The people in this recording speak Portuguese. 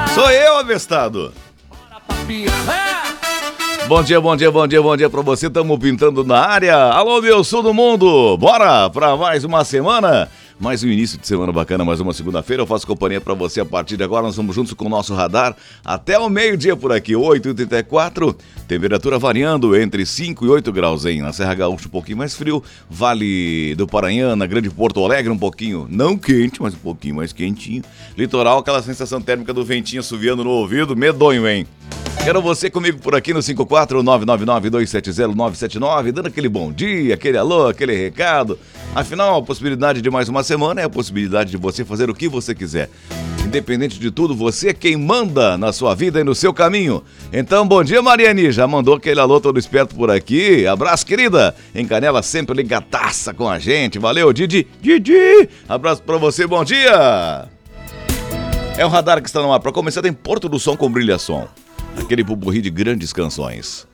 Sou eu, avestado. Bom dia, bom dia, bom dia, bom dia pra você. Tamo pintando na área. Alô, meu sul do mundo. Bora pra mais uma semana. Mais um início de semana bacana, mais uma segunda-feira. Eu faço companhia pra você a partir de agora. Nós estamos juntos com o nosso radar até o meio-dia por aqui, 8h34. Temperatura variando entre 5 e 8 graus, hein? Na Serra Gaúcha um pouquinho mais frio. Vale do Paranhana, Grande Porto Alegre um pouquinho, não quente, mas um pouquinho mais quentinho. Litoral, aquela sensação térmica do ventinho assoviando no ouvido. Medonho, hein? Quero você comigo por aqui no 54999-270-979, dando aquele bom dia, aquele alô, aquele recado. Afinal, a possibilidade de mais uma semana é a possibilidade de você fazer o que você quiser. Independente de tudo, você é quem manda na sua vida e no seu caminho. Então, bom dia, Mariane. Já mandou aquele alô todo esperto por aqui. Abraço, querida. Em Canela, sempre ligadaça com a gente. Valeu, Didi. Didi. Abraço pra você, bom dia. É o radar que está no ar. Pra começar, tem Porto do Som com Brilha Som. Aquele pupurri de grandes canções.